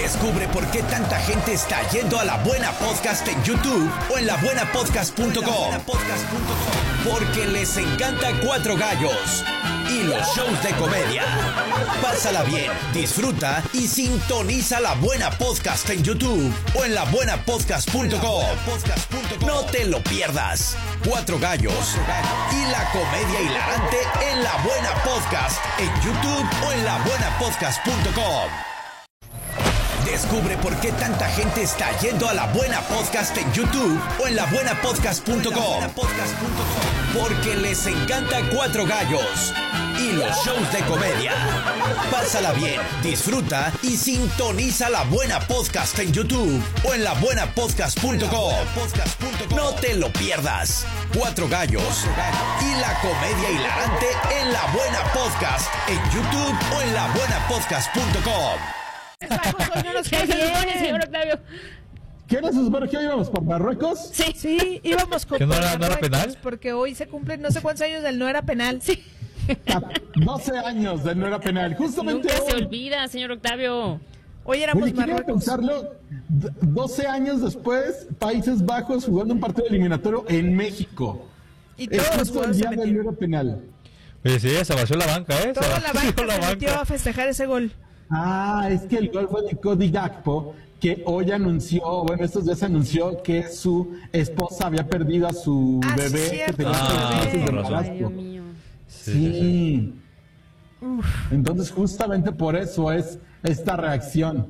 Descubre por qué tanta gente está yendo a La Buena Podcast en YouTube o en labuenapodcast.com. Porque les encanta Cuatro Gallos y los shows de comedia. Pásala bien, disfruta y sintoniza La Buena Podcast en YouTube o en labuenapodcast.com. No te lo pierdas. Cuatro Gallos y la comedia hilarante en La Buena Podcast en YouTube o en labuenapodcast.com. Descubre por qué tanta gente está yendo a La Buena Podcast en YouTube o en labuenapodcast.com. Porque les encanta Cuatro Gallos y los shows de comedia. Pásala bien, disfruta y sintoniza La Buena Podcast en YouTube o en labuenapodcast.com. No te lo pierdas. Cuatro Gallos y la comedia hilarante en La Buena Podcast en YouTube o en labuenapodcast.com. No nos cae bien, señor Octavio. ¿Qué nos supone que hoy íbamos por Marruecos? Sí, íbamos con no era penal, porque hoy se cumplen no sé cuántos años del no era penal. Sí. 12 años del no era penal. Justamente Nunca hoy, se olvida, señor Octavio. Hoy éramos oye, quiero Marruecos. pensarlo, 12 años después, Países Bajos jugando un partido eliminatorio en México. Y Es todos los justo el jugadores se día del no metieron. era penal. Oye, sí, se vació la banca, ¿eh? Toda la banca se metió a festejar ese gol. Ah, es que el gol fue de Cody Gakpo, que hoy anunció, bueno, estos días anunció que su esposa había perdido a su sí, bebé que cierto. tenía 3 meses de con razón. embarazo. Ay, Dios mío. Sí. Entonces justamente por eso es esta reacción.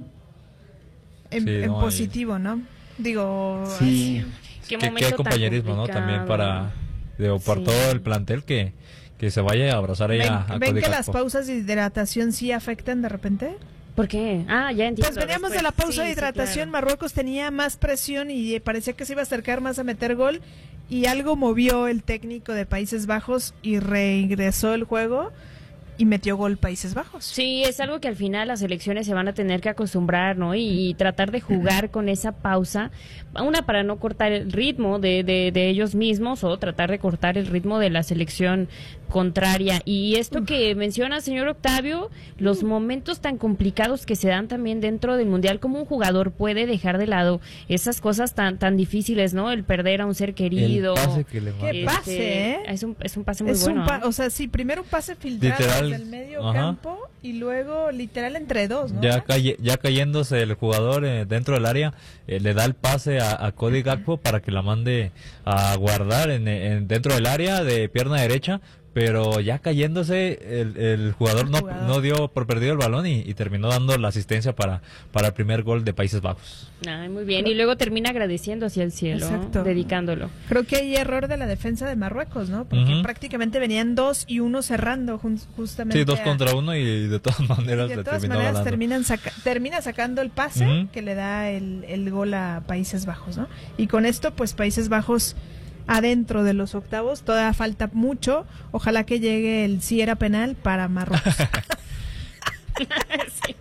En, Sí, en no, positivo, ¿no? Digo, Sí. qué Que momento hay compañerismo, ¿no? tan También complicado. por Sí. todo el plantel que se vaya a abrazar ahí a ¿Ven Cody que las Gakpo. pausas de hidratación sí afectan de repente? ¿Por qué? Ah, ya entiendo. Pues veníamos de la pausa de hidratación, Marruecos tenía más presión y parecía que se iba a acercar más a meter gol y algo movió el técnico de Países Bajos y reingresó el juego y metió gol Países Bajos. Sí, es algo que al final las selecciones se van a tener que acostumbrar, ¿no? Y tratar de jugar con esa pausa, una para no cortar el ritmo de ellos mismos o tratar de cortar el ritmo de la selección contraria. Y esto que menciona, señor Octavio, los momentos tan complicados que se dan también dentro del Mundial, como un jugador puede dejar de lado esas cosas tan difíciles, ¿no? El perder a un ser querido. El pase que le ¿Qué manda. pase, eh? Es un pase muy Es bueno. un o sea, sí, primero un pase filtrado Literal, desde el medio ajá. campo y luego literal entre dos, ¿no? Ya cayéndose el jugador dentro del área, le da el pase a Cody Gakpo para que la mande a guardar dentro del área de pierna derecha, pero ya cayéndose el jugador no dio por perdido el balón y terminó dando la asistencia para el primer gol de Países Bajos. Ay, muy bien. Y luego termina agradeciendo hacia el cielo, Exacto. dedicándolo. Creo que hay error de la defensa de Marruecos, ¿no? Porque Ujú. prácticamente venían 2 y 1 cerrando justamente. Sí, 2 contra 1 y de todas maneras de le todas terminó maneras ganando. termina sacando el pase Ujú. que le da el gol a Países Bajos, ¿no? Y con esto, pues Países Bajos adentro de los octavos, todavía falta mucho. Ojalá que llegue el sí era penal para Marruecos. Sí.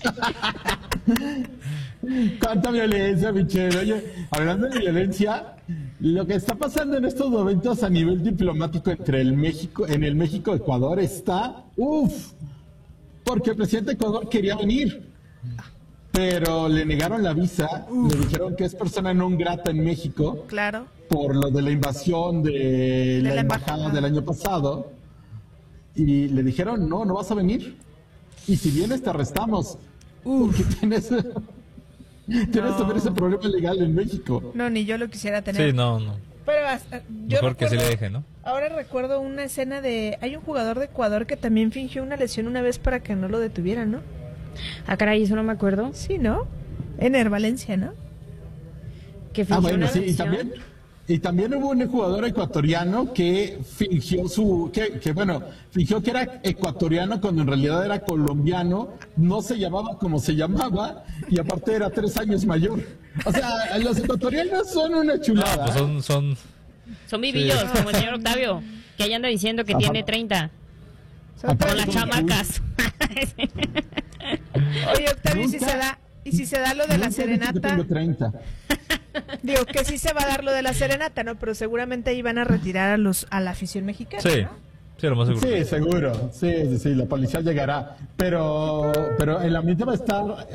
Cuánta violencia, Michelle. Oye, hablando de violencia, lo que está pasando en estos momentos a nivel diplomático entre el México-Ecuador está, porque el presidente de Ecuador quería venir, pero le negaron la visa, le dijeron que es persona non grata en México Claro. por lo de la invasión de la embajada del año pasado, y le dijeron, no vas a venir, y si vienes te arrestamos, porque tienes también ese problema legal en México. No, ni yo lo quisiera tener. Sí, no. Pero yo Mejor que sí le deje, ¿no? Ahora recuerdo una escena hay un jugador de Ecuador que también fingió una lesión una vez para que no lo detuvieran, ¿no? Ah, caray, eso no me acuerdo. Sí, ¿no? Ener Valencia, ¿no? Que fingió Bueno, una sí, lesión. y también hubo un jugador ecuatoriano que fingió fingió que era ecuatoriano cuando en realidad era colombiano, no se llamaba como se llamaba y aparte era 3 años mayor. O sea, los ecuatorianos son una chulada. Pues son Son vivillos, Sí. como el señor Octavio, que ahí anda diciendo que Ajá. tiene 30. Aparte Con las son- chamacas. Oye, Octavio, ¿y si se da lo de la Nunca he dicho que serenata? tengo 30. Digo que sí se va a dar lo de la serenata, ¿no? Pero seguramente ahí van a retirar a la afición mexicana, Sí, ¿no? sí, lo más seguro. Sí, seguro. Sí, la policía llegará. Pero el ambiente va a estar